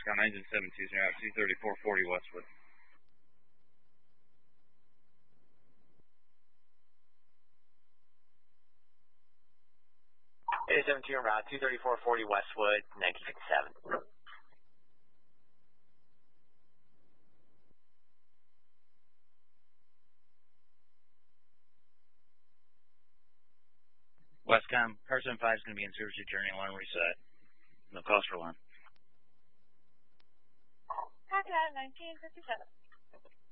Westcon engine 720 out 23440 Westwood. A72 en route 23440 Westwood, 1957. Westcom, car 75 is going to be in service journey alarm reset. No cause for alarm. Copy that, 1957.